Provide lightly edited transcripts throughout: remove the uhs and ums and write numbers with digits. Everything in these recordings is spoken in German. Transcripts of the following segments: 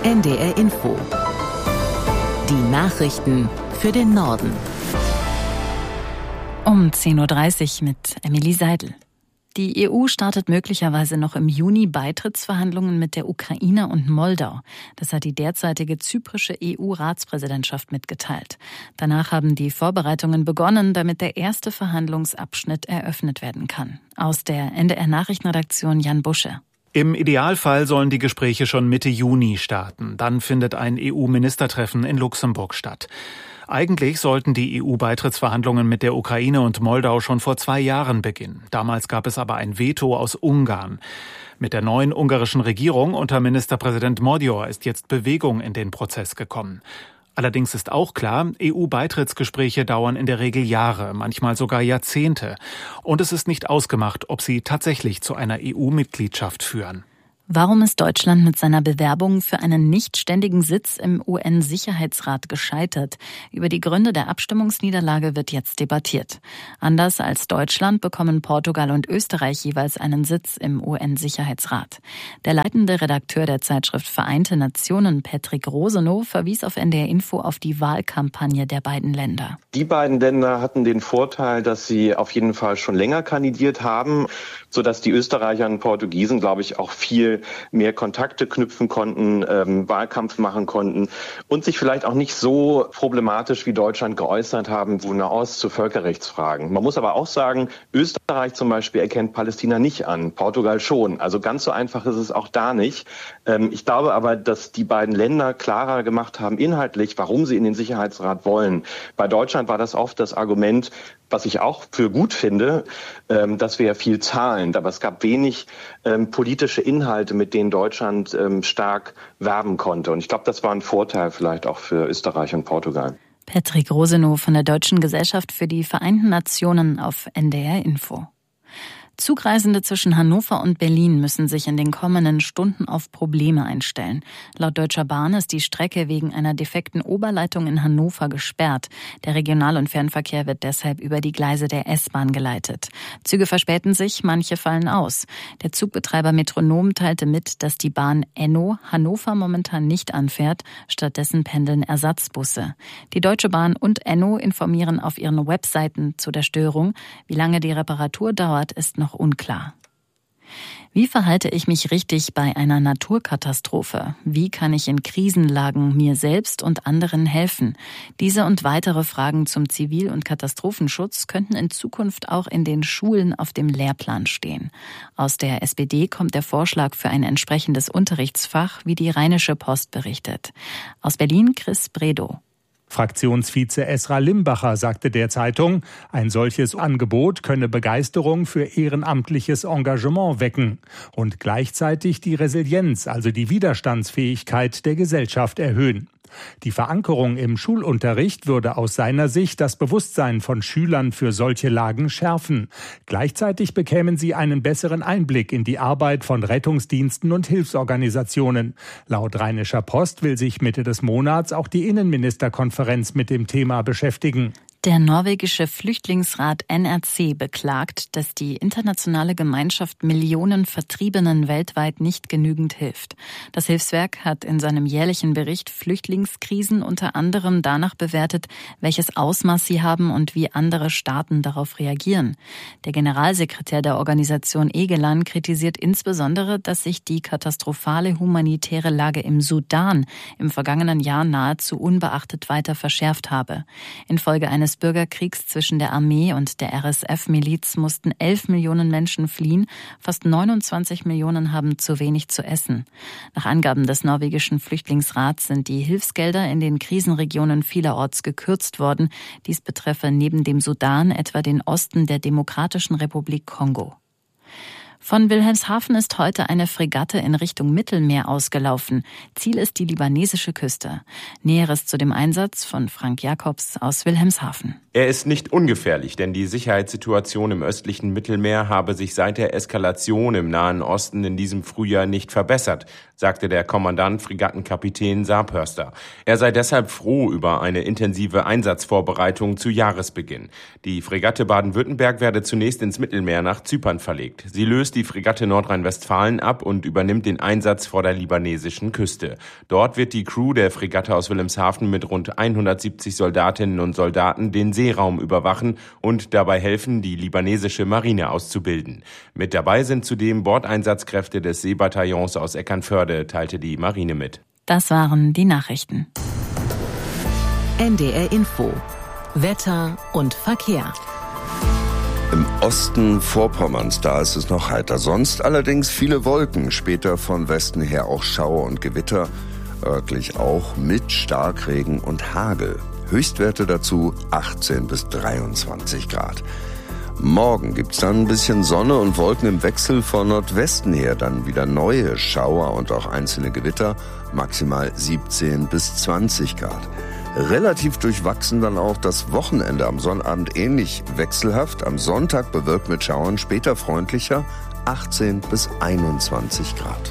NDR Info. Die Nachrichten für den Norden. Um 10.30 Uhr mit Emilie Seidel. Die EU startet möglicherweise noch im Juni Beitrittsverhandlungen mit der Ukraine und Moldau. Das hat die derzeitige zyprische EU-Ratspräsidentschaft mitgeteilt. Danach haben die Vorbereitungen begonnen, damit der erste Verhandlungsabschnitt eröffnet werden kann. Aus der NDR-Nachrichtenredaktion Jan Busche. Im Idealfall sollen die Gespräche schon Mitte Juni starten. Dann findet ein EU-Ministertreffen in Luxemburg statt. Eigentlich sollten die EU-Beitrittsverhandlungen mit der Ukraine und Moldau schon vor 2 Jahren beginnen. Damals gab es aber ein Veto aus Ungarn. Mit der neuen ungarischen Regierung unter Ministerpräsident Magyar ist jetzt Bewegung in den Prozess gekommen. Allerdings ist auch klar, EU-Beitrittsgespräche dauern in der Regel Jahre, manchmal sogar Jahrzehnte. Und es ist nicht ausgemacht, ob sie tatsächlich zu einer EU-Mitgliedschaft führen. Warum ist Deutschland mit seiner Bewerbung für einen nichtständigen Sitz im UN-Sicherheitsrat gescheitert? Über die Gründe der Abstimmungsniederlage wird jetzt debattiert. Anders als Deutschland bekommen Portugal und Österreich jeweils einen Sitz im UN-Sicherheitsrat. Der leitende Redakteur der Zeitschrift Vereinte Nationen, Patrick Rosenow, verwies auf NDR Info auf die Wahlkampagne der beiden Länder. Die beiden Länder hatten den Vorteil, dass sie auf jeden Fall schon länger kandidiert haben, sodass die Österreicher und Portugiesen, glaube ich, auch viel mehr Kontakte knüpfen konnten, Wahlkampf machen konnten und sich vielleicht auch nicht so problematisch wie Deutschland geäußert haben, wo Nahost zu Völkerrechtsfragen. Man muss aber auch sagen, Österreich zum Beispiel erkennt Palästina nicht an, Portugal schon. Also ganz so einfach ist es auch da nicht. Ich glaube aber, dass die beiden Länder klarer gemacht haben inhaltlich, warum sie in den Sicherheitsrat wollen. Bei Deutschland war das oft das Argument, was ich auch für gut finde, dass wir ja viel zahlen. Aber es gab wenig politische Inhalte, mit denen Deutschland stark werben konnte. Und ich glaube, das war ein Vorteil vielleicht auch für Österreich und Portugal. Patrick Rosenow von der Deutschen Gesellschaft für die Vereinten Nationen auf NDR Info. Zugreisende zwischen Hannover und Berlin müssen sich in den kommenden Stunden auf Probleme einstellen. Laut Deutscher Bahn ist die Strecke wegen einer defekten Oberleitung in Hannover gesperrt. Der Regional- und Fernverkehr wird deshalb über die Gleise der S-Bahn geleitet. Züge verspäten sich, manche fallen aus. Der Zugbetreiber Metronom teilte mit, dass die Bahn Enno Hannover momentan nicht anfährt. Stattdessen pendeln Ersatzbusse. Die Deutsche Bahn und Enno informieren auf ihren Webseiten zu der Störung. Wie lange die Reparatur dauert, ist noch unklar. Wie verhalte ich mich richtig bei einer Naturkatastrophe? Wie kann ich in Krisenlagen mir selbst und anderen helfen? Diese und weitere Fragen zum Zivil- und Katastrophenschutz könnten in Zukunft auch in den Schulen auf dem Lehrplan stehen. Aus der SPD kommt der Vorschlag für ein entsprechendes Unterrichtsfach, wie die Rheinische Post berichtet. Aus Berlin Chris Bredow. Fraktionsvize Esra Limbacher sagte der Zeitung, ein solches Angebot könne Begeisterung für ehrenamtliches Engagement wecken und gleichzeitig die Resilienz, also die Widerstandsfähigkeit der Gesellschaft erhöhen. Die Verankerung im Schulunterricht würde aus seiner Sicht das Bewusstsein von Schülern für solche Lagen schärfen. Gleichzeitig bekämen sie einen besseren Einblick in die Arbeit von Rettungsdiensten und Hilfsorganisationen. Laut Rheinischer Post will sich Mitte des Monats auch die Innenministerkonferenz mit dem Thema beschäftigen. Der norwegische Flüchtlingsrat NRC beklagt, dass die internationale Gemeinschaft Millionen Vertriebenen weltweit nicht genügend hilft. Das Hilfswerk hat in seinem jährlichen Bericht Flüchtlingskrisen unter anderem danach bewertet, welches Ausmaß sie haben und wie andere Staaten darauf reagieren. Der Generalsekretär der Organisation Egelan kritisiert insbesondere, dass sich die katastrophale humanitäre Lage im Sudan im vergangenen Jahr nahezu unbeachtet weiter verschärft habe. Infolge eines Bürgerkriegs zwischen der Armee und der RSF-Miliz mussten 11 Millionen Menschen fliehen, fast 29 Millionen haben zu wenig zu essen. Nach Angaben des norwegischen Flüchtlingsrats sind die Hilfsgelder in den Krisenregionen vielerorts gekürzt worden. Dies betreffe neben dem Sudan etwa den Osten der Demokratischen Republik Kongo. Von Wilhelmshaven ist heute eine Fregatte in Richtung Mittelmeer ausgelaufen. Ziel ist die libanesische Küste. Näheres zu dem Einsatz von Frank Jakobs aus Wilhelmshaven. Er ist nicht ungefährlich, denn die Sicherheitssituation im östlichen Mittelmeer habe sich seit der Eskalation im Nahen Osten in diesem Frühjahr nicht verbessert, sagte der Kommandant Fregattenkapitän Saarpörster. Er sei deshalb froh über eine intensive Einsatzvorbereitung zu Jahresbeginn. Die Fregatte Baden-Württemberg werde zunächst ins Mittelmeer nach Zypern verlegt. Sie löst die Fregatte Nordrhein-Westfalen ab und übernimmt den Einsatz vor der libanesischen Küste. Dort wird die Crew der Fregatte aus Wilhelmshaven mit rund 170 Soldatinnen und Soldaten den Seeraum überwachen und dabei helfen, die libanesische Marine auszubilden. Mit dabei sind zudem Bordeinsatzkräfte des Seebataillons aus Eckernförde, teilte die Marine mit. Das waren die Nachrichten. NDR Info. Wetter und Verkehr. Im Osten Vorpommerns, da ist es noch heiter. Sonst allerdings viele Wolken. Später von Westen her auch Schauer und Gewitter. Örtlich auch mit Starkregen und Hagel. Höchstwerte dazu 18 bis 23 Grad. Morgen gibt's dann ein bisschen Sonne und Wolken im Wechsel von Nordwesten her. Dann wieder neue Schauer und auch einzelne Gewitter. Maximal 17 bis 20 Grad. Relativ durchwachsen dann auch das Wochenende. Am Sonnabend ähnlich wechselhaft. Am Sonntag bewölkt mit Schauern, später freundlicher 18 bis 21 Grad.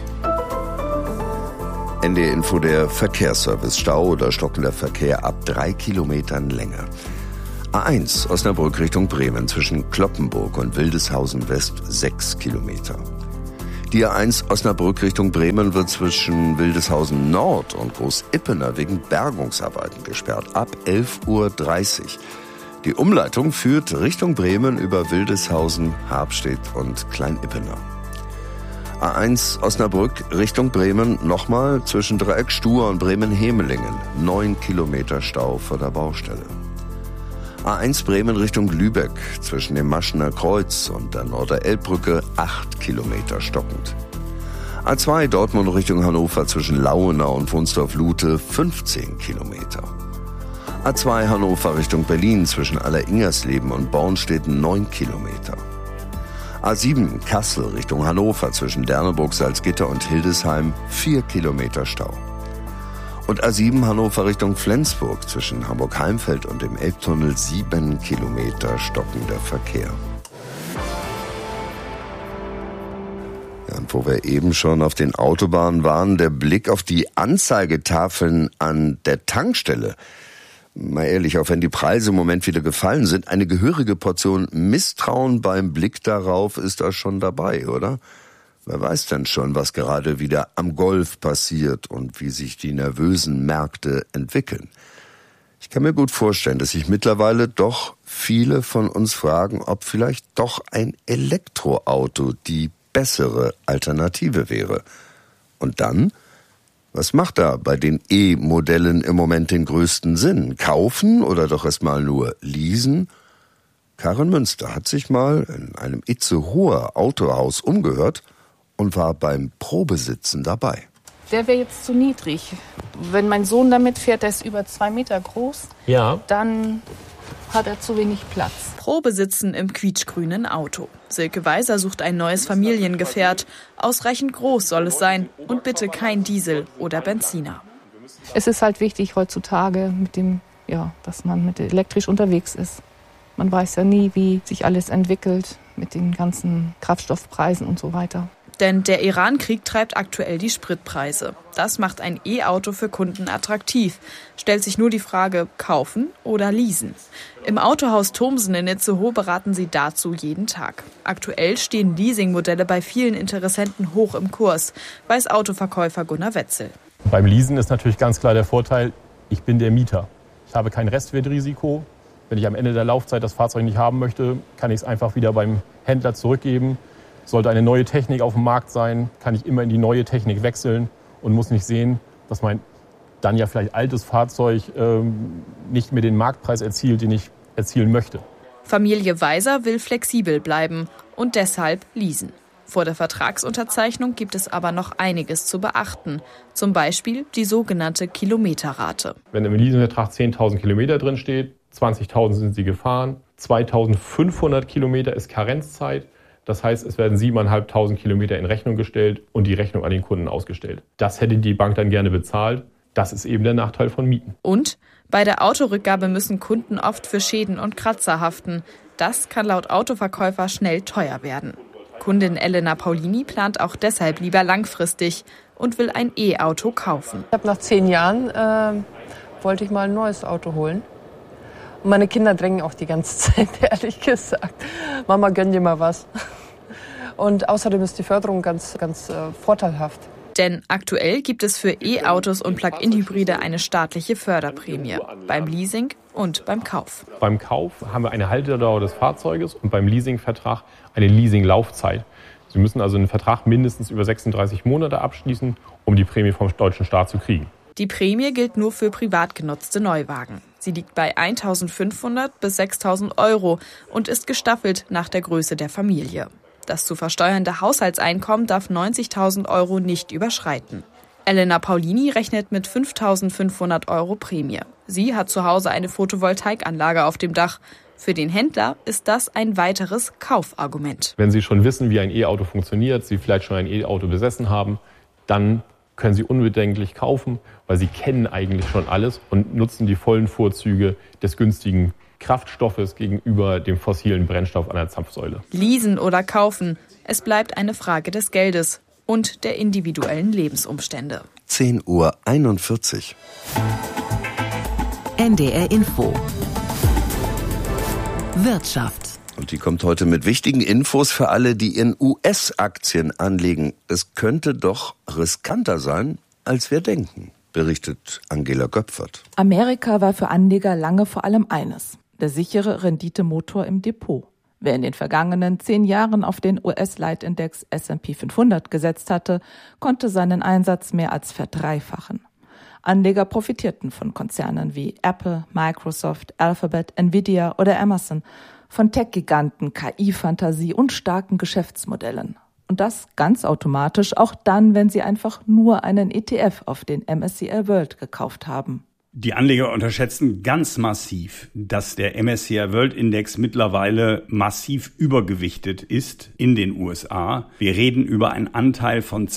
NDR Info, der Verkehrsservice. Stau oder stockender Verkehr ab 3 Kilometern Länge. A1 Osnabrück Richtung Bremen zwischen Cloppenburg und Wildeshausen West 6 Kilometer. Die A1 Osnabrück Richtung Bremen wird zwischen Wildeshausen Nord und Großippener wegen Bergungsarbeiten gesperrt. Ab 11:30 Uhr. Die Umleitung führt Richtung Bremen über Wildeshausen, Habstedt und Kleinippener. A1 Osnabrück Richtung Bremen nochmal zwischen Dreieck Stuhr und Bremen-Hemelingen. 9 Kilometer Stau vor der Baustelle. A1 Bremen Richtung Lübeck zwischen dem Maschener Kreuz und der Norderelbbrücke 8 Kilometer stockend. A2 Dortmund Richtung Hannover zwischen Lauenau und Wunsdorf-Lute 15 Kilometer. A2 Hannover Richtung Berlin zwischen Alleringersleben und Bornstedt 9 Kilometer. A7 Kassel Richtung Hannover zwischen Derneburg, Salzgitter und Hildesheim 4 Kilometer Stau. Und A7 Hannover Richtung Flensburg zwischen Hamburg-Heimfeld und dem Elbtunnel 7 Kilometer stockender Verkehr. Ja, und wo wir eben schon auf den Autobahnen waren, der Blick auf die Anzeigetafeln an der Tankstelle. Mal ehrlich, auch wenn die Preise im Moment wieder gefallen sind, eine gehörige Portion Misstrauen beim Blick darauf ist da schon dabei, oder? Wer weiß denn schon, was gerade wieder am Golf passiert und wie sich die nervösen Märkte entwickeln. Ich kann mir gut vorstellen, dass sich mittlerweile doch viele von uns fragen, ob vielleicht doch ein Elektroauto die bessere Alternative wäre. Und dann? Was macht da bei den E-Modellen im Moment den größten Sinn? Kaufen oder doch erstmal nur leasen? Karin Münster hat sich mal in einem Itzehoer Autohaus umgehört und war beim Probesitzen dabei. Der wäre jetzt zu niedrig. Wenn mein Sohn damit fährt, der ist über 2 Meter groß, dann hat er zu wenig Platz. Probesitzen im quietschgrünen Auto. Silke Weiser sucht ein neues Familiengefährt. Ausreichend groß soll es sein und bitte kein Diesel oder Benziner. Es ist halt wichtig heutzutage, dass man mit elektrisch unterwegs ist. Man weiß ja nie, wie sich alles entwickelt mit den ganzen Kraftstoffpreisen und so weiter. Denn der Iran-Krieg treibt aktuell die Spritpreise. Das macht ein E-Auto für Kunden attraktiv. Stellt sich nur die Frage, kaufen oder leasen. Im Autohaus Thomsen in Itzehoe beraten sie dazu jeden Tag. Aktuell stehen Leasingmodelle bei vielen Interessenten hoch im Kurs, weiß Autoverkäufer Gunnar Wetzel. Beim Leasen ist natürlich ganz klar der Vorteil, ich bin der Mieter. Ich habe kein Restwertrisiko. Wenn ich am Ende der Laufzeit das Fahrzeug nicht haben möchte, kann ich es einfach wieder beim Händler zurückgeben. Sollte eine neue Technik auf dem Markt sein, kann ich immer in die neue Technik wechseln und muss nicht sehen, dass mein dann ja vielleicht altes Fahrzeug nicht mehr den Marktpreis erzielt, den ich erzielen möchte. Familie Weiser will flexibel bleiben und deshalb leasen. Vor der Vertragsunterzeichnung gibt es aber noch einiges zu beachten. Zum Beispiel die sogenannte Kilometerrate. Wenn im Leasingvertrag 10.000 Kilometer drin steht, 20.000 sind sie gefahren, 2.500 Kilometer ist Karenzzeit. Das heißt, es werden 7.500 Kilometer in Rechnung gestellt und die Rechnung an den Kunden ausgestellt. Das hätte die Bank dann gerne bezahlt. Das ist eben der Nachteil von Mieten. Und bei der Autorückgabe müssen Kunden oft für Schäden und Kratzer haften. Das kann laut Autoverkäufer schnell teuer werden. Kundin Elena Paulini plant auch deshalb lieber langfristig und will ein E-Auto kaufen. Ich habe nach 10 Jahren wollte ich mal ein neues Auto holen. Und meine Kinder drängen auch die ganze Zeit, ehrlich gesagt. Mama, gönn dir mal was. Und außerdem ist die Förderung ganz vorteilhaft. Denn aktuell gibt es für E-Autos und Plug-in-Hybride eine staatliche Förderprämie. Beim Leasing und beim Kauf. Beim Kauf haben wir eine Haltedauer des Fahrzeuges und beim Leasingvertrag eine Leasinglaufzeit. Sie müssen also einen Vertrag mindestens über 36 Monate abschließen, um die Prämie vom deutschen Staat zu kriegen. Die Prämie gilt nur für privat genutzte Neuwagen. Sie liegt bei 1.500 bis 6.000 Euro und ist gestaffelt nach der Größe der Familie. Das zu versteuernde Haushaltseinkommen darf 90.000 Euro nicht überschreiten. Elena Paulini rechnet mit 5.500 Euro Prämie. Sie hat zu Hause eine Photovoltaikanlage auf dem Dach. Für den Händler ist das ein weiteres Kaufargument. Wenn Sie schon wissen, wie ein E-Auto funktioniert, Sie vielleicht schon ein E-Auto besessen haben, dann können Sie unbedenklich kaufen, weil Sie kennen eigentlich schon alles und nutzen die vollen Vorzüge des günstigen Kraftstoffes gegenüber dem fossilen Brennstoff an der Zapfsäule. Leasen oder kaufen, es bleibt eine Frage des Geldes und der individuellen Lebensumstände. 10:41 Uhr. NDR Info. Wirtschaft. Und die kommt heute mit wichtigen Infos für alle, die in US-Aktien anlegen. Es könnte doch riskanter sein, als wir denken, berichtet Angela Göpfert. Amerika war für Anleger lange vor allem eines: der sichere Renditemotor im Depot. Wer in den vergangenen 10 Jahren auf den US-Leitindex S&P 500 gesetzt hatte, konnte seinen Einsatz mehr als verdreifachen. Anleger profitierten von Konzernen wie Apple, Microsoft, Alphabet, Nvidia oder Amazon, von Tech-Giganten, KI-Fantasie und starken Geschäftsmodellen. Und das ganz automatisch, auch dann, wenn sie einfach nur einen ETF auf den MSCI World gekauft haben. Die Anleger unterschätzen ganz massiv, dass der MSCI World Index mittlerweile massiv übergewichtet ist in den USA. Wir reden über einen Anteil von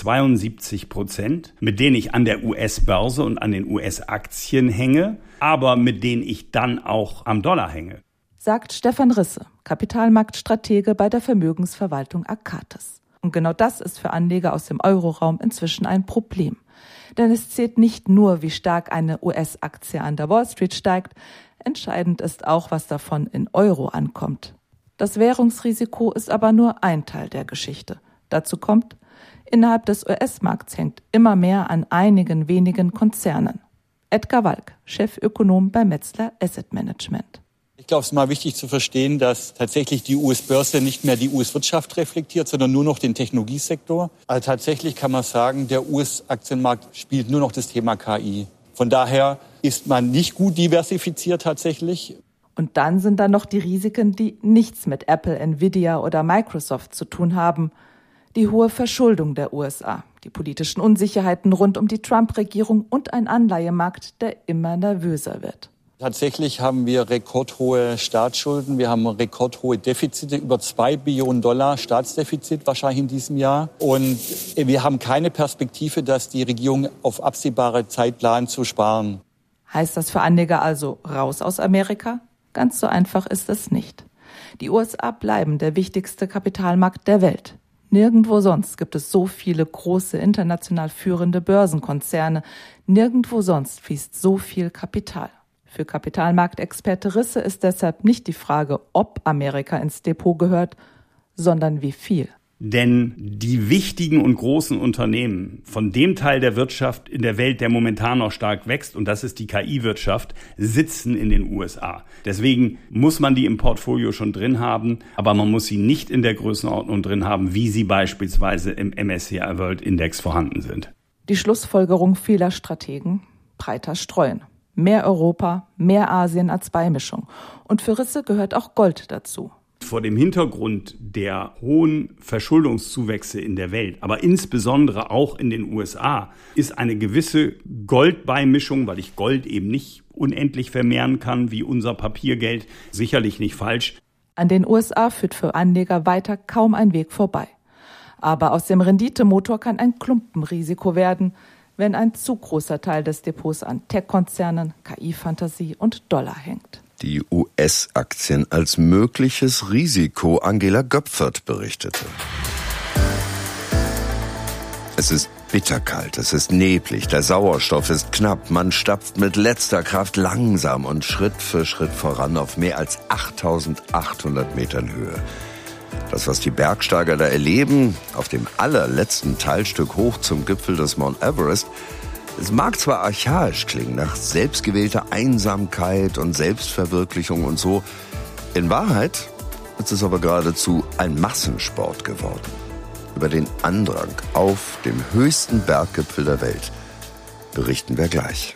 72%, mit denen ich an der US-Börse und an den US-Aktien hänge, aber mit denen ich dann auch am Dollar hänge. Sagt Stefan Risse, Kapitalmarktstratege bei der Vermögensverwaltung Arcatis. Und genau das ist für Anleger aus dem Euroraum inzwischen ein Problem. Denn es zählt nicht nur, wie stark eine US-Aktie an der Wall Street steigt, entscheidend ist auch, was davon in Euro ankommt. Das Währungsrisiko ist aber nur ein Teil der Geschichte. Dazu kommt, innerhalb des US-Markts hängt immer mehr an einigen wenigen Konzernen. Edgar Walk, Chefökonom bei Metzler Asset Management. Ich glaube, es ist mal wichtig zu verstehen, dass tatsächlich die US-Börse nicht mehr die US-Wirtschaft reflektiert, sondern nur noch den Technologiesektor. Also tatsächlich kann man sagen, der US-Aktienmarkt spielt nur noch das Thema KI. Von daher ist man nicht gut diversifiziert tatsächlich. Und dann sind da noch die Risiken, die nichts mit Apple, Nvidia oder Microsoft zu tun haben. Die hohe Verschuldung der USA, die politischen Unsicherheiten rund um die Trump-Regierung und ein Anleihemarkt, der immer nervöser wird. Tatsächlich haben wir rekordhohe Staatsschulden. Wir haben rekordhohe Defizite, über $2 Billionen Staatsdefizit wahrscheinlich in diesem Jahr. Und wir haben keine Perspektive, dass die Regierung auf absehbare Zeit plant zu sparen. Heißt das für Anleger also raus aus Amerika? Ganz so einfach ist es nicht. Die USA bleiben der wichtigste Kapitalmarkt der Welt. Nirgendwo sonst gibt es so viele große, international führende Börsenkonzerne. Nirgendwo sonst fließt so viel Kapital. Für Kapitalmarktexperte Risse ist deshalb nicht die Frage, ob Amerika ins Depot gehört, sondern wie viel. Denn die wichtigen und großen Unternehmen von dem Teil der Wirtschaft in der Welt, der momentan noch stark wächst, und das ist die KI-Wirtschaft, sitzen in den USA. Deswegen muss man die im Portfolio schon drin haben, aber man muss sie nicht in der Größenordnung drin haben, wie sie beispielsweise im MSCI World Index vorhanden sind. Die Schlussfolgerung vieler Strategen: breiter streuen. Mehr Europa, mehr Asien als Beimischung. Und für Risse gehört auch Gold dazu. Vor dem Hintergrund der hohen Verschuldungszuwächse in der Welt, aber insbesondere auch in den USA, ist eine gewisse Goldbeimischung, weil ich Gold eben nicht unendlich vermehren kann wie unser Papiergeld, sicherlich nicht falsch. An den USA führt für Anleger weiter kaum ein Weg vorbei. Aber aus dem Renditemotor kann ein Klumpenrisiko werden, wenn ein zu großer Teil des Depots an Tech-Konzernen, KI-Fantasie und Dollar hängt. Die US-Aktien als mögliches Risiko, Angela Göpfert berichtete. Es ist bitterkalt, es ist neblig, der Sauerstoff ist knapp, man stapft mit letzter Kraft langsam und Schritt für Schritt voran auf mehr als 8.800 Metern Höhe. Das, was die Bergsteiger da erleben, auf dem allerletzten Teilstück hoch zum Gipfel des Mount Everest, es mag zwar archaisch klingen, nach selbstgewählter Einsamkeit und Selbstverwirklichung und so. In Wahrheit ist es aber geradezu ein Massensport geworden. Über den Andrang auf dem höchsten Berggipfel der Welt berichten wir gleich.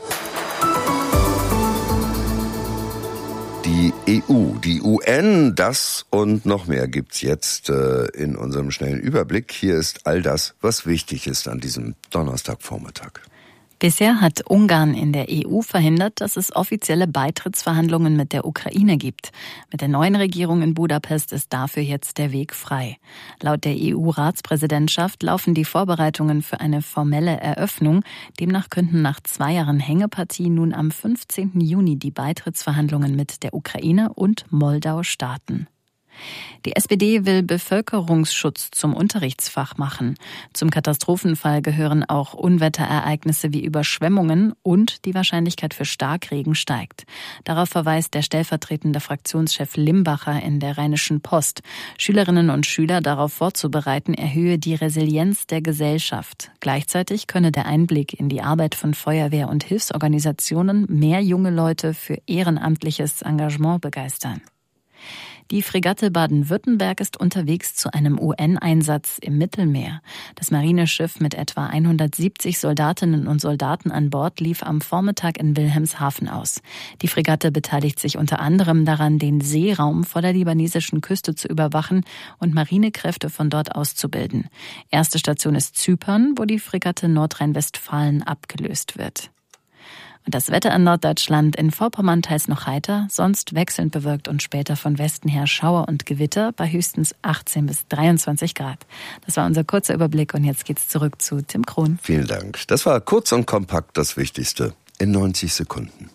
Die EU, die UN, das und noch mehr gibt's jetzt in unserem schnellen Überblick. Hier ist all das, was wichtig ist an diesem Donnerstagvormittag. Bisher hat Ungarn in der EU verhindert, dass es offizielle Beitrittsverhandlungen mit der Ukraine gibt. Mit der neuen Regierung in Budapest ist dafür jetzt der Weg frei. Laut der EU-Ratspräsidentschaft laufen die Vorbereitungen für eine formelle Eröffnung. Demnach könnten nach 2 Jahren Hängepartie nun am 15. Juni die Beitrittsverhandlungen mit der Ukraine und Moldau starten. Die SPD will Bevölkerungsschutz zum Unterrichtsfach machen. Zum Katastrophenfall gehören auch Unwetterereignisse wie Überschwemmungen und die Wahrscheinlichkeit für Starkregen steigt. Darauf verweist der stellvertretende Fraktionschef Limbacher in der Rheinischen Post. Schülerinnen und Schüler darauf vorzubereiten, erhöhe die Resilienz der Gesellschaft. Gleichzeitig könne der Einblick in die Arbeit von Feuerwehr- und Hilfsorganisationen mehr junge Leute für ehrenamtliches Engagement begeistern. Die Fregatte Baden-Württemberg ist unterwegs zu einem UN-Einsatz im Mittelmeer. Das Marineschiff mit etwa 170 Soldatinnen und Soldaten an Bord lief am Vormittag in Wilhelmshaven aus. Die Fregatte beteiligt sich unter anderem daran, den Seeraum vor der libanesischen Küste zu überwachen und Marinekräfte von dort auszubilden. Erste Station ist Zypern, wo die Fregatte Nordrhein-Westfalen abgelöst wird. Und das Wetter in Norddeutschland, in Vorpommern teils noch heiter, sonst wechselnd bewölkt und später von Westen her Schauer und Gewitter bei höchstens 18 bis 23 Grad. Das war unser kurzer Überblick und jetzt geht's zurück zu Tim Krohn. Vielen Dank. Das war kurz und kompakt das Wichtigste in 90 Sekunden.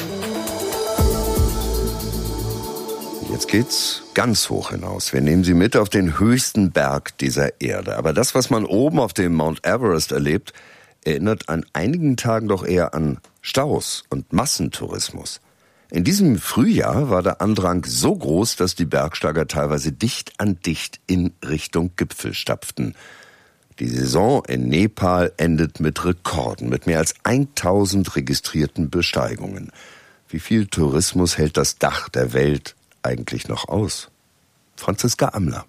Jetzt geht's ganz hoch hinaus. Wir nehmen Sie mit auf den höchsten Berg dieser Erde. Aber das, was man oben auf dem Mount Everest erlebt, erinnert an einigen Tagen doch eher an Staus und Massentourismus. In diesem Frühjahr war der Andrang so groß, dass die Bergsteiger teilweise dicht an dicht in Richtung Gipfel stapften. Die Saison in Nepal endet mit Rekorden, mit mehr als 1000 registrierten Besteigungen. Wie viel Tourismus hält das Dach der Welt eigentlich noch aus? Franziska Amler.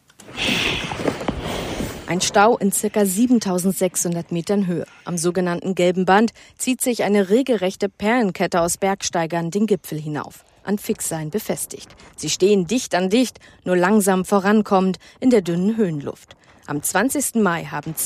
Ein Stau in ca. 7.600 Metern Höhe. Am sogenannten Gelben Band zieht sich eine regelrechte Perlenkette aus Bergsteigern den Gipfel hinauf, an Fixseilen befestigt. Sie stehen dicht an dicht, nur langsam vorankommend in der dünnen Höhenluft. Am 20. Mai haben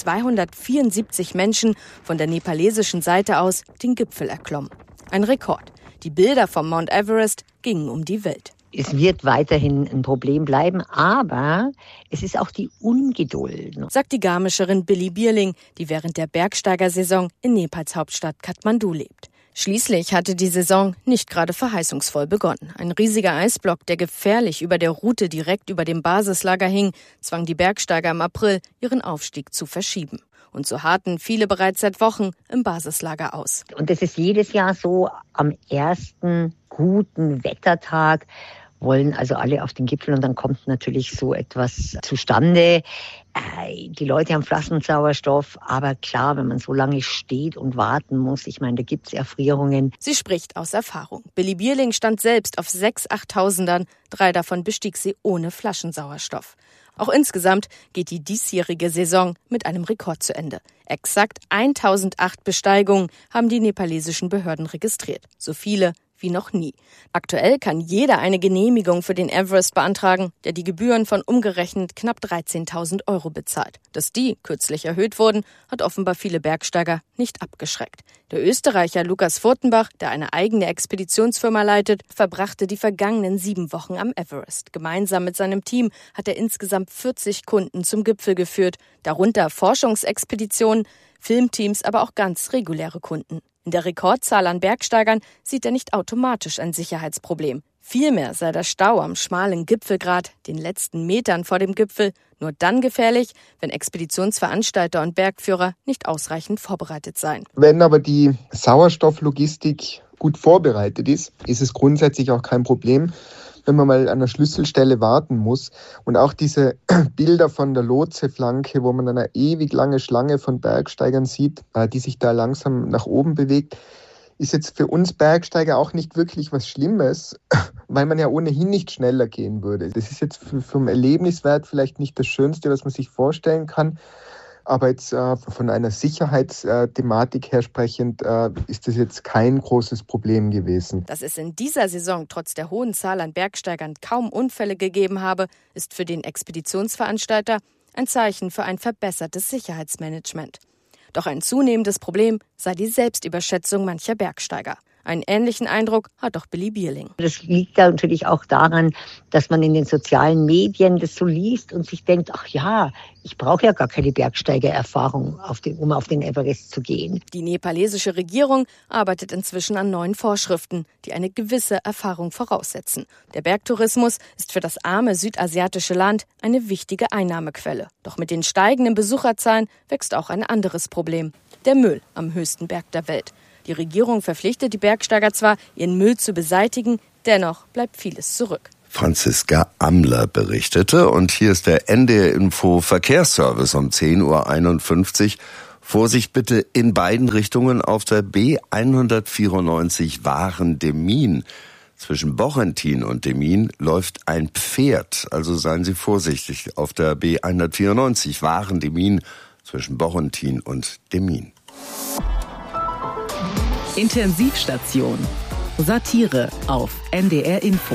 274 Menschen von der nepalesischen Seite aus den Gipfel erklommen. Ein Rekord. Die Bilder vom Mount Everest gingen um die Welt. Es wird weiterhin ein Problem bleiben, aber es ist auch die Ungeduld, sagt die Garmischerin Billy Bierling, die während der Bergsteigersaison in Nepals Hauptstadt Kathmandu lebt. Schließlich hatte die Saison nicht gerade verheißungsvoll begonnen. Ein riesiger Eisblock, der gefährlich über der Route direkt über dem Basislager hing, zwang die Bergsteiger im April, ihren Aufstieg zu verschieben. Und so harrten viele bereits seit Wochen im Basislager aus. Und das ist jedes Jahr so, am ersten guten Wettertag wollen also alle auf den Gipfel und dann kommt natürlich so etwas zustande. Die Leute haben Flaschensauerstoff, aber klar, wenn man so lange steht und warten muss, ich meine, da gibt's Erfrierungen. Sie spricht aus Erfahrung. Billy Bierling stand selbst auf 6 8000ern, 3 davon bestieg sie ohne Flaschensauerstoff. Auch insgesamt geht die diesjährige Saison mit einem Rekord zu Ende. Exakt 1008 Besteigungen haben die nepalesischen Behörden registriert. So viele wie noch nie. Aktuell kann jeder eine Genehmigung für den Everest beantragen, der die Gebühren von umgerechnet knapp 13.000 € bezahlt. Dass die kürzlich erhöht wurden, hat offenbar viele Bergsteiger nicht abgeschreckt. Der Österreicher Lukas Furtenbach, der eine eigene Expeditionsfirma leitet, verbrachte die vergangenen 7 Wochen am Everest. Gemeinsam mit seinem Team hat er insgesamt 40 Kunden zum Gipfel geführt, darunter Forschungsexpeditionen, Filmteams, aber auch ganz reguläre Kunden. In der Rekordzahl an Bergsteigern sieht er nicht automatisch ein Sicherheitsproblem. Vielmehr sei der Stau am schmalen Gipfelgrat, den letzten Metern vor dem Gipfel, nur dann gefährlich, wenn Expeditionsveranstalter und Bergführer nicht ausreichend vorbereitet seien. Wenn aber die Sauerstofflogistik gut vorbereitet ist, ist es grundsätzlich auch kein Problem, wenn man mal an der Schlüsselstelle warten muss. Und auch diese Bilder von der Lotseflanke, wo man eine ewig lange Schlange von Bergsteigern sieht, die sich da langsam nach oben bewegt, ist jetzt für uns Bergsteiger auch nicht wirklich was Schlimmes, weil man ja ohnehin nicht schneller gehen würde. Das ist jetzt vom Erlebniswert vielleicht nicht das Schönste, was man sich vorstellen kann. Aber jetzt von einer Sicherheitsthematik her sprechend ist das jetzt kein großes Problem gewesen. Dass es in dieser Saison trotz der hohen Zahl an Bergsteigern kaum Unfälle gegeben habe, ist für den Expeditionsveranstalter ein Zeichen für ein verbessertes Sicherheitsmanagement. Doch ein zunehmendes Problem sei die Selbstüberschätzung mancher Bergsteiger. Einen ähnlichen Eindruck hat auch Billy Bierling. Das liegt ja natürlich auch daran, dass man in den sozialen Medien das so liest und sich denkt, ach ja, ich brauche ja gar keine Bergsteigererfahrung, um auf den Everest zu gehen. Die nepalesische Regierung arbeitet inzwischen an neuen Vorschriften, die eine gewisse Erfahrung voraussetzen. Der Bergtourismus ist für das arme südasiatische Land eine wichtige Einnahmequelle. Doch mit den steigenden Besucherzahlen wächst auch ein anderes Problem: der Müll am höchsten Berg der Welt. Die Regierung verpflichtet die Bergsteiger zwar, ihren Müll zu beseitigen, dennoch bleibt vieles zurück. Franziska Amler berichtete und hier ist der NDR Info Verkehrsservice um 10.51 Uhr. Vorsicht bitte in beiden Richtungen auf der B194 Waren-Demmin. Zwischen Bochentin und Demmin läuft ein Pferd, also seien Sie vorsichtig auf der B194 Waren-Demmin zwischen Bochentin und Demmin. Intensivstation. Satire auf NDR Info.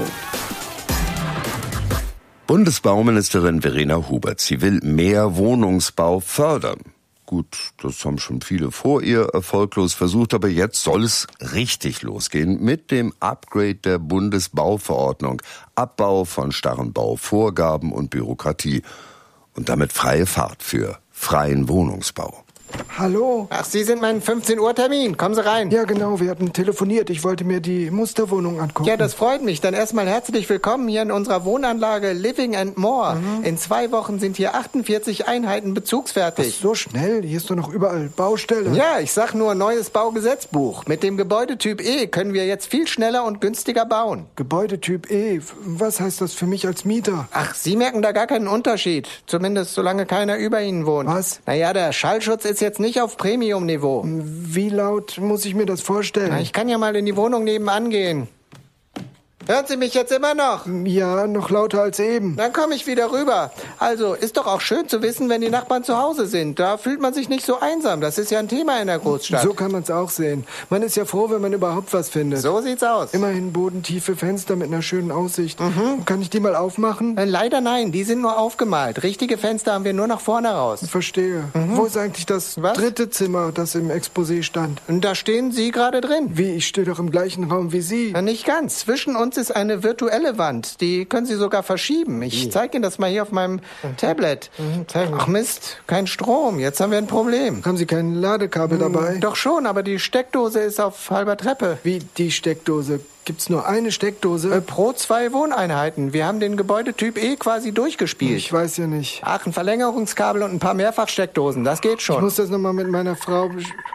Bundesbauministerin Verena Hubert, sie will mehr Wohnungsbau fördern. Gut, das haben schon viele vor ihr erfolglos versucht, aber jetzt soll es richtig losgehen mit dem Upgrade der Bundesbauverordnung. Abbau von starren Bauvorgaben und Bürokratie. Und damit freie Fahrt für freien Wohnungsbau. Hallo? Ach, Sie sind mein 15-Uhr-Termin. Kommen Sie rein. Ja, genau. Wir hatten telefoniert. Ich wollte mir die Musterwohnung angucken. Ja, das freut mich. Dann erstmal herzlich willkommen hier in unserer Wohnanlage Living and More. In 2 Wochen sind hier 48 Einheiten bezugsfertig. Ach, so schnell? Hier ist doch noch überall Baustelle. Ja, ich sag nur neues Baugesetzbuch. Mit dem Gebäudetyp E können wir jetzt viel schneller und günstiger bauen. Gebäudetyp E? Was heißt das für mich als Mieter? Ach, Sie merken da gar keinen Unterschied. Zumindest solange keiner über Ihnen wohnt. Was? Naja, der Schallschutz ist jetzt nicht auf Premium-Niveau. Wie laut muss ich mir das vorstellen? Na, ich kann ja mal in die Wohnung nebenan gehen. Hören Sie mich jetzt immer noch? Ja, noch lauter als eben. Dann komme ich wieder rüber. Also, ist doch auch schön zu wissen, wenn die Nachbarn zu Hause sind. Da fühlt man sich nicht so einsam. Das ist ja ein Thema in der Großstadt. So kann man es auch sehen. Man ist ja froh, wenn man überhaupt was findet. So sieht's aus. Immerhin bodentiefe Fenster mit einer schönen Aussicht. Kann ich die mal aufmachen? Leider nein, die sind nur aufgemalt. Richtige Fenster haben wir nur nach vorne raus. Verstehe. Wo ist eigentlich das dritte Zimmer, das im Exposé stand? Und da stehen Sie gerade drin. Wie, ich stehe doch im gleichen Raum wie Sie. Na, nicht ganz. Zwischen uns ist eine virtuelle Wand. Die können Sie sogar verschieben. Ich zeige Ihnen das mal hier auf meinem Tablet. Ach Mist, kein Strom. Jetzt haben wir ein Problem. Haben Sie kein Ladekabel dabei? Doch schon, aber die Steckdose ist auf halber Treppe. Wie die Steckdose? Gibt's nur eine Steckdose? Pro 2 Wohneinheiten. Wir haben den Gebäudetyp E quasi durchgespielt. Ich weiß ja nicht. Ach, ein Verlängerungskabel und ein paar Mehrfachsteckdosen. Das geht schon. Ich muss das nochmal mit meiner Frau...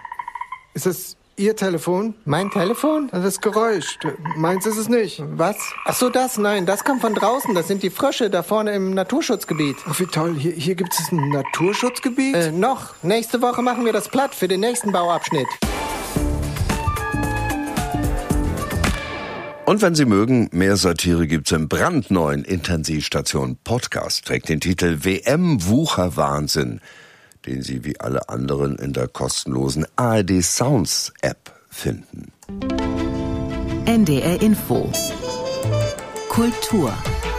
Ist das Ihr Telefon? Mein Telefon? Das Geräusch. Meins ist es nicht. Was? Ach so, das? Nein, das kommt von draußen. Das sind die Frösche da vorne im Naturschutzgebiet. Ach, wie toll. Hier gibt es ein Naturschutzgebiet? Noch. Nächste Woche machen wir das platt für den nächsten Bauabschnitt. Und wenn Sie mögen, mehr Satire gibt's im brandneuen Intensivstation Podcast. Trägt den Titel WM-Wucher-Wahnsinn, den Sie wie alle anderen in der kostenlosen ARD Sounds App finden. NDR Info. Kultur.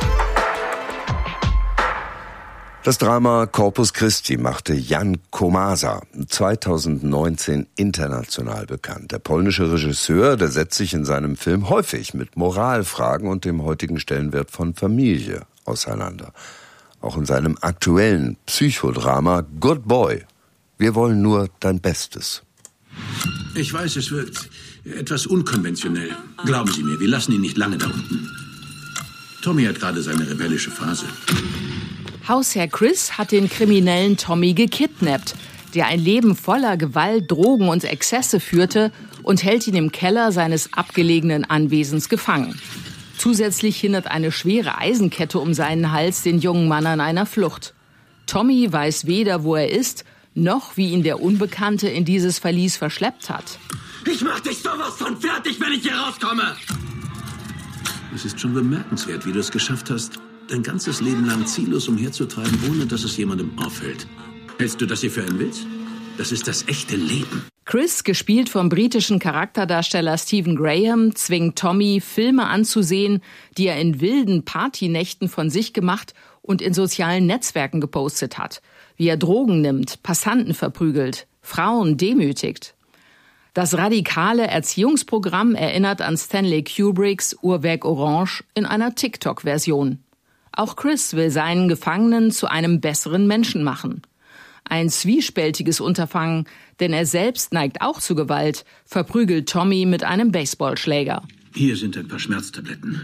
Das Drama Corpus Christi machte Jan Komasa 2019 international bekannt. Der polnische Regisseur, der setzt sich in seinem Film häufig mit Moralfragen und dem heutigen Stellenwert von Familie auseinander. Auch in seinem aktuellen Psychodrama Good Boy. Wir wollen nur dein Bestes. Ich weiß, es wird etwas unkonventionell. Glauben Sie mir, wir lassen ihn nicht lange da unten. Tommy hat gerade seine rebellische Phase. Hausherr Chris hat den kriminellen Tommy gekidnappt, der ein Leben voller Gewalt, Drogen und Exzesse führte, und hält ihn im Keller seines abgelegenen Anwesens gefangen. Zusätzlich hindert eine schwere Eisenkette um seinen Hals den jungen Mann an einer Flucht. Tommy weiß weder, wo er ist, noch wie ihn der Unbekannte in dieses Verlies verschleppt hat. Ich mach dich sowas von fertig, wenn ich hier rauskomme! Es ist schon bemerkenswert, wie du es geschafft hast, dein ganzes Leben lang ziellos umherzutreiben, ohne dass es jemandem auffällt. Hältst du das hier für einen Witz? Das ist das echte Leben. Chris, gespielt vom britischen Charakterdarsteller Stephen Graham, zwingt Tommy, Filme anzusehen, die er in wilden Partynächten von sich gemacht und in sozialen Netzwerken gepostet hat. Wie er Drogen nimmt, Passanten verprügelt, Frauen demütigt. Das radikale Erziehungsprogramm erinnert an Stanley Kubricks Uhrwerk Orange in einer TikTok-Version. Auch Chris will seinen Gefangenen zu einem besseren Menschen machen. Ein zwiespältiges Unterfangen, denn er selbst neigt auch zu Gewalt, verprügelt Tommy mit einem Baseballschläger. Hier sind ein paar Schmerztabletten.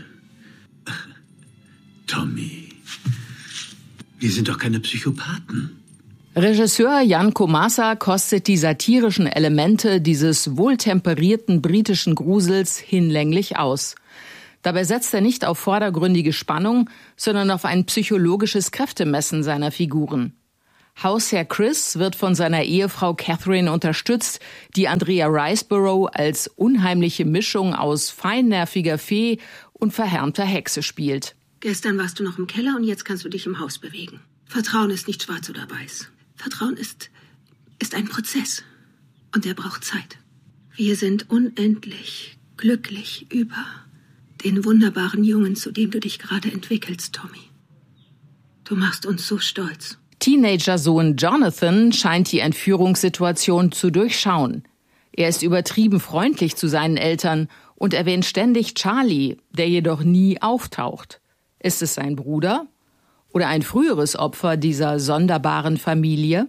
Tommy, wir sind doch keine Psychopathen. Regisseur Jan Komasa kostet die satirischen Elemente dieses wohltemperierten britischen Grusels hinlänglich aus. Dabei setzt er nicht auf vordergründige Spannung, sondern auf ein psychologisches Kräftemessen seiner Figuren. Hausherr Chris wird von seiner Ehefrau Catherine unterstützt, die Andrea Riseborough als unheimliche Mischung aus feinnerviger Fee und verhärmter Hexe spielt. Gestern warst du noch im Keller und jetzt kannst du dich im Haus bewegen. Vertrauen ist nicht schwarz oder weiß. Vertrauen ist ein Prozess und er braucht Zeit. Wir sind unendlich glücklich über den wunderbaren Jungen, zu dem du dich gerade entwickelst, Tommy. Du machst uns so stolz. Teenager-Sohn Jonathan scheint die Entführungssituation zu durchschauen. Er ist übertrieben freundlich zu seinen Eltern und erwähnt ständig Charlie, der jedoch nie auftaucht. Ist es sein Bruder oder ein früheres Opfer dieser sonderbaren Familie?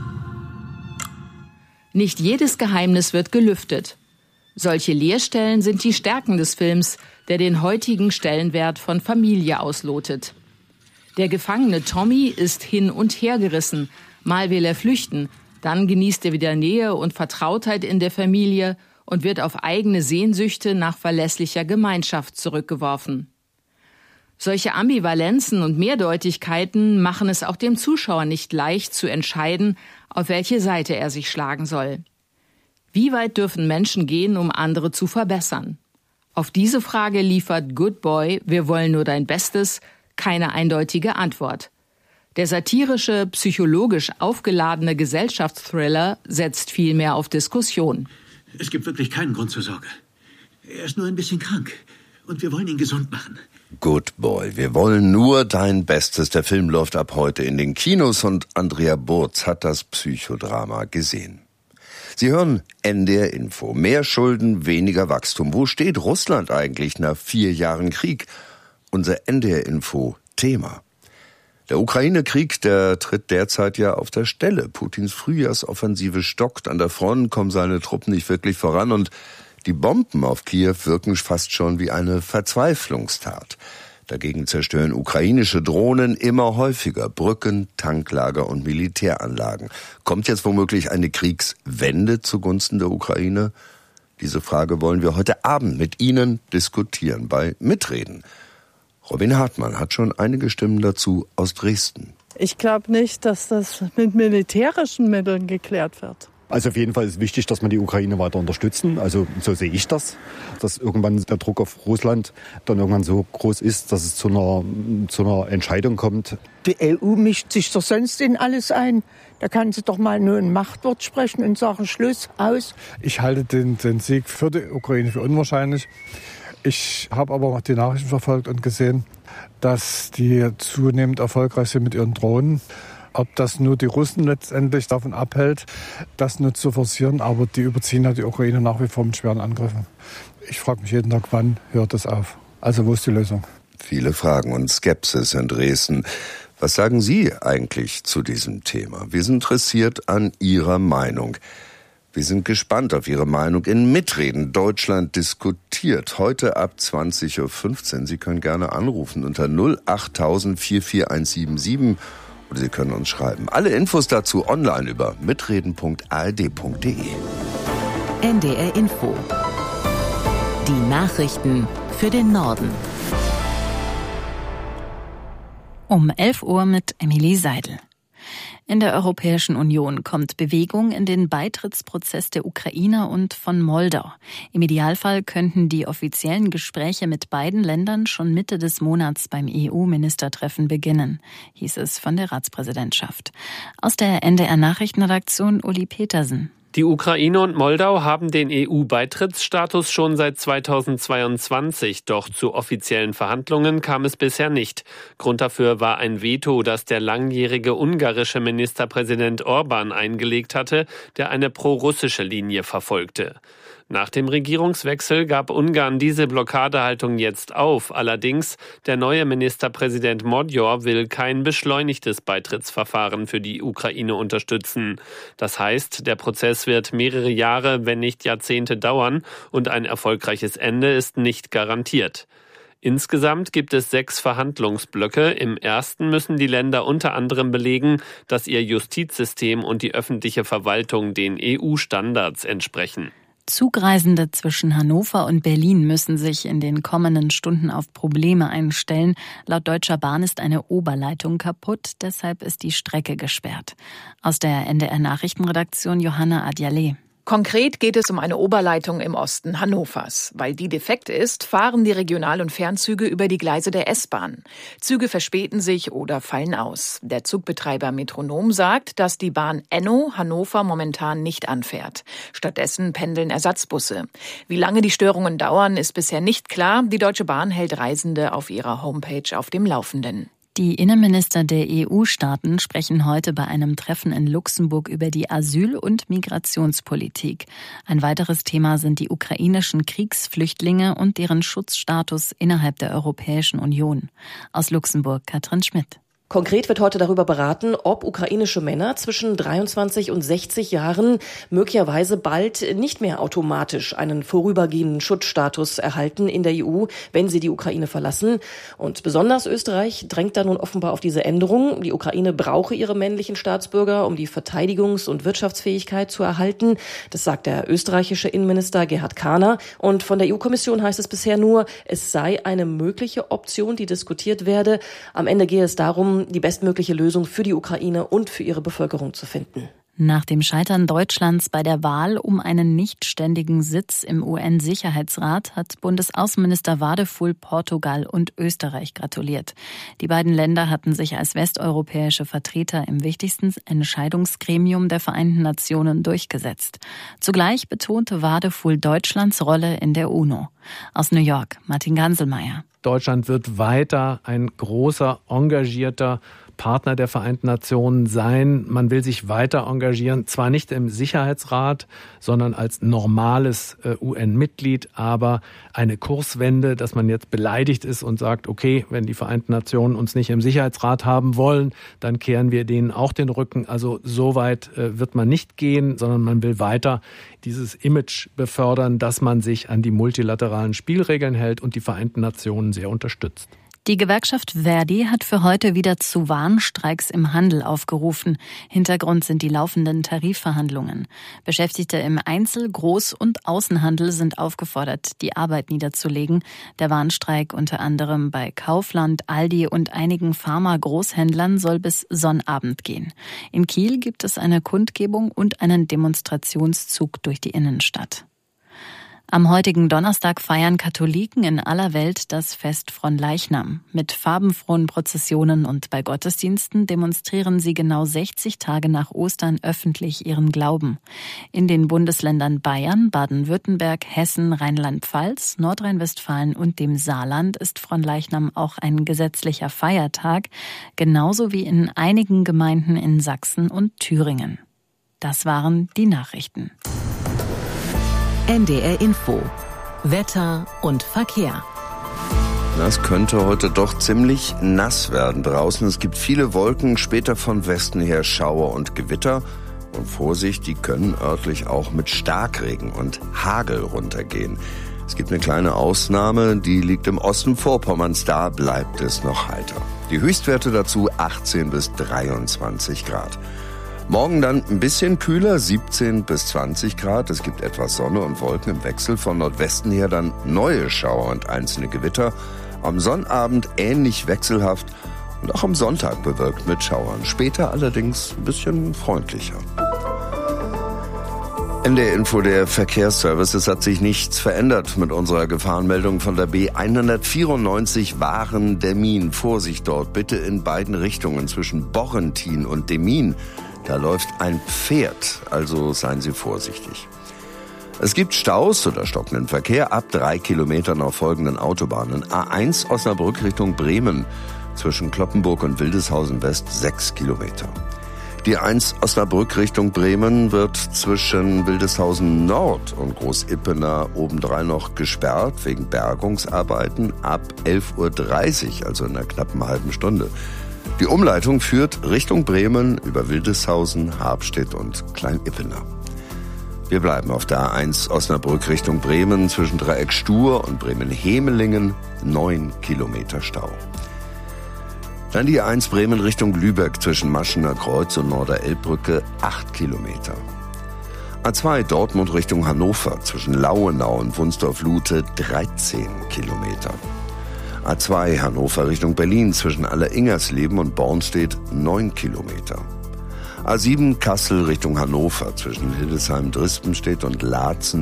Nicht jedes Geheimnis wird gelüftet. Solche Leerstellen sind die Stärken des Films, der den heutigen Stellenwert von Familie auslotet. Der gefangene Tommy ist hin und her gerissen. Mal will er flüchten, dann genießt er wieder Nähe und Vertrautheit in der Familie und wird auf eigene Sehnsüchte nach verlässlicher Gemeinschaft zurückgeworfen. Solche Ambivalenzen und Mehrdeutigkeiten machen es auch dem Zuschauer nicht leicht zu entscheiden, auf welche Seite er sich schlagen soll. Wie weit dürfen Menschen gehen, um andere zu verbessern? Auf diese Frage liefert Good Boy, wir wollen nur dein Bestes, keine eindeutige Antwort. Der satirische, psychologisch aufgeladene Gesellschaftsthriller setzt vielmehr auf Diskussion. Es gibt wirklich keinen Grund zur Sorge. Er ist nur ein bisschen krank und wir wollen ihn gesund machen. Good Boy, wir wollen nur dein Bestes. Der Film läuft ab heute in den Kinos und Andrea Burz hat das Psychodrama gesehen. Sie hören NDR Info. Mehr Schulden, weniger Wachstum. Wo steht Russland eigentlich nach 4 Jahren Krieg? Unser NDR Info Thema. Der Ukraine-Krieg, der tritt derzeit ja auf der Stelle. Putins Frühjahrsoffensive stockt. An der Front kommen seine Truppen nicht wirklich voran und die Bomben auf Kiew wirken fast schon wie eine Verzweiflungstat. Dagegen zerstören ukrainische Drohnen immer häufiger Brücken, Tanklager und Militäranlagen. Kommt jetzt womöglich eine Kriegswende zugunsten der Ukraine? Diese Frage wollen wir heute Abend mit Ihnen diskutieren bei Mitreden. Robin Hartmann hat schon einige Stimmen dazu aus Dresden. Ich glaube nicht, dass das mit militärischen Mitteln geklärt wird. Also auf jeden Fall ist wichtig, dass wir die Ukraine weiter unterstützen. Also so sehe ich das, dass irgendwann der Druck auf Russland dann irgendwann so groß ist, dass es zu einer Entscheidung kommt. Die EU mischt sich doch sonst in alles ein. Da kann sie doch mal nur ein Machtwort sprechen und sagen Schluss, aus. Ich halte den Sieg für die Ukraine für unwahrscheinlich. Ich habe aber die Nachrichten verfolgt und gesehen, dass die zunehmend erfolgreich sind mit ihren Drohnen. Ob das nur die Russen letztendlich davon abhält, das nur zu forcieren, aber die überziehen ja die Ukraine nach wie vor mit schweren Angriffen. Ich frage mich jeden Tag, wann hört das auf? Also wo ist die Lösung? Viele Fragen und Skepsis in Dresden. Was sagen Sie eigentlich zu diesem Thema? Wir sind interessiert an Ihrer Meinung. Wir sind gespannt auf Ihre Meinung in Mitreden. Deutschland diskutiert heute ab 20.15 Uhr. Sie können gerne anrufen unter 08000 44177 oder Sie können uns schreiben. Alle Infos dazu online über mitreden.ard.de. NDR Info. Die Nachrichten für den Norden. Um 11 Uhr mit Emilie Seidel. In der Europäischen Union kommt Bewegung in den Beitrittsprozess der Ukraine und von Moldau. Im Idealfall könnten die offiziellen Gespräche mit beiden Ländern schon Mitte des Monats beim EU-Ministertreffen beginnen, hieß es von der Ratspräsidentschaft. Aus der NDR-Nachrichtenredaktion Uli Petersen. Die Ukraine und Moldau haben den EU-Beitrittsstatus schon seit 2022, doch zu offiziellen Verhandlungen kam es bisher nicht. Grund dafür war ein Veto, das der langjährige ungarische Ministerpräsident Orban eingelegt hatte, der eine pro-russische Linie verfolgte. Nach dem Regierungswechsel gab Ungarn diese Blockadehaltung jetzt auf. Allerdings, der neue Ministerpräsident Magyar will kein beschleunigtes Beitrittsverfahren für die Ukraine unterstützen. Das heißt, der Prozess wird mehrere Jahre, wenn nicht Jahrzehnte dauern und ein erfolgreiches Ende ist nicht garantiert. Insgesamt gibt es 6 Verhandlungsblöcke. Im ersten müssen die Länder unter anderem belegen, dass ihr Justizsystem und die öffentliche Verwaltung den EU-Standards entsprechen. Zugreisende zwischen Hannover und Berlin müssen sich in den kommenden Stunden auf Probleme einstellen. Laut Deutscher Bahn ist eine Oberleitung kaputt, deshalb ist die Strecke gesperrt. Aus der NDR-Nachrichtenredaktion Johanna Adjalé. Konkret geht es um eine Oberleitung im Osten Hannovers. Weil die defekt ist, fahren die Regional- und Fernzüge über die Gleise der S-Bahn. Züge verspäten sich oder fallen aus. Der Zugbetreiber Metronom sagt, dass die Bahn Enno Hannover momentan nicht anfährt. Stattdessen pendeln Ersatzbusse. Wie lange die Störungen dauern, ist bisher nicht klar. Die Deutsche Bahn hält Reisende auf ihrer Homepage auf dem Laufenden. Die Innenminister der EU-Staaten sprechen heute bei einem Treffen in Luxemburg über die Asyl- und Migrationspolitik. Ein weiteres Thema sind die ukrainischen Kriegsflüchtlinge und deren Schutzstatus innerhalb der Europäischen Union. Aus Luxemburg Katrin Schmidt. Konkret wird heute darüber beraten, ob ukrainische Männer zwischen 23 und 60 Jahren möglicherweise bald nicht mehr automatisch einen vorübergehenden Schutzstatus erhalten in der EU, wenn sie die Ukraine verlassen. Und besonders Österreich drängt da nun offenbar auf diese Änderung. Die Ukraine brauche ihre männlichen Staatsbürger, um die Verteidigungs- und Wirtschaftsfähigkeit zu erhalten. Das sagt der österreichische Innenminister Gerhard Kahner. Und von der EU-Kommission heißt es bisher nur, es sei eine mögliche Option, die diskutiert werde. Am Ende gehe es darum, die bestmögliche Lösung für die Ukraine und für ihre Bevölkerung zu finden. Nach dem Scheitern Deutschlands bei der Wahl um einen nichtständigen Sitz im UN-Sicherheitsrat hat Bundesaußenminister Wadefull Portugal und Österreich gratuliert. Die beiden Länder hatten sich als westeuropäische Vertreter im wichtigsten Entscheidungsgremium der Vereinten Nationen durchgesetzt. Zugleich betonte Wadefull Deutschlands Rolle in der UNO. Aus New York, Martin Ganselmeier. Deutschland wird weiter ein großer, engagierter Partner der Vereinten Nationen sein. Man will sich weiter engagieren, zwar nicht im Sicherheitsrat, sondern als normales UN-Mitglied, aber eine Kurswende, dass man jetzt beleidigt ist und sagt, okay, wenn die Vereinten Nationen uns nicht im Sicherheitsrat haben wollen, dann kehren wir denen auch den Rücken. Also so weit wird man nicht gehen, sondern man will weiter dieses Image befördern, dass man sich an die multilateralen Spielregeln hält und die Vereinten Nationen sehr unterstützt. Die Gewerkschaft Verdi hat für heute wieder zu Warnstreiks im Handel aufgerufen. Hintergrund sind die laufenden Tarifverhandlungen. Beschäftigte im Einzel-, Groß- und Außenhandel sind aufgefordert, die Arbeit niederzulegen. Der Warnstreik unter anderem bei Kaufland, Aldi und einigen Pharma-Großhändlern soll bis Sonnabend gehen. In Kiel gibt es eine Kundgebung und einen Demonstrationszug durch die Innenstadt. Am heutigen Donnerstag feiern Katholiken in aller Welt das Fest Fronleichnam. Mit farbenfrohen Prozessionen und bei Gottesdiensten demonstrieren sie genau 60 Tage nach Ostern öffentlich ihren Glauben. In den Bundesländern Bayern, Baden-Württemberg, Hessen, Rheinland-Pfalz, Nordrhein-Westfalen und dem Saarland ist Fronleichnam auch ein gesetzlicher Feiertag, genauso wie in einigen Gemeinden in Sachsen und Thüringen. Das waren die Nachrichten. NDR Info. Wetter und Verkehr. Das könnte heute doch ziemlich nass werden draußen. Es gibt viele Wolken, später von Westen her Schauer und Gewitter. Und Vorsicht, die können örtlich auch mit Starkregen und Hagel runtergehen. Es gibt eine kleine Ausnahme, die liegt im Osten Vorpommerns. Da bleibt es noch heiter. Die Höchstwerte dazu 18 bis 23 Grad. Morgen dann ein bisschen kühler, 17 bis 20 Grad. Es gibt etwas Sonne und Wolken im Wechsel. Von Nordwesten her dann neue Schauer und einzelne Gewitter. Am Sonnabend ähnlich wechselhaft Und auch am Sonntag bewölkt mit Schauern. Später allerdings ein bisschen freundlicher. NDR Info, der Verkehrsservice. Es hat sich nichts verändert mit unserer Gefahrenmeldung von der B194 Waren-Demmin. Vorsicht dort, bitte in beiden Richtungen zwischen Borrentin und Demmin. Da läuft ein Pferd, also seien Sie vorsichtig. Es gibt Staus oder stockenden Verkehr ab 3 Kilometern auf folgenden Autobahnen. A1 Osnabrück Richtung Bremen, zwischen Cloppenburg und Wildeshausen West 6 Kilometer. Die A1 Osnabrück Richtung Bremen wird zwischen Wildeshausen Nord und Groß-Ippener obendrein noch gesperrt wegen Bergungsarbeiten ab 11:30 Uhr, also in einer knappen halben Stunde. Die Umleitung führt Richtung Bremen über Wildeshausen, Habstedt und Klein-Ippener. Wir bleiben auf der A1 Osnabrück Richtung Bremen zwischen Dreieck Stur und Bremen-Hemelingen 9 Kilometer Stau. Dann die A1 Bremen Richtung Lübeck zwischen Maschener Kreuz und Norderelbbrücke 8 Kilometer. A2 Dortmund Richtung Hannover zwischen Lauenau und Wunsdorf-Lute 13 Kilometer. A2 Hannover Richtung Berlin zwischen Alleringersleben und Bornstedt 9 Kilometer. A7 Kassel Richtung Hannover zwischen Hildesheim-Drispenstedt und Laatzen